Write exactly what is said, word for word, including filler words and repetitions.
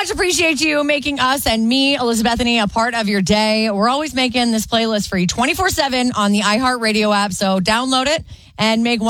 much appreciate you making us and me, Elizabethany, a part of your day. We're always making this playlist for you twenty-four seven on the iHeartRadio app. So download it and make one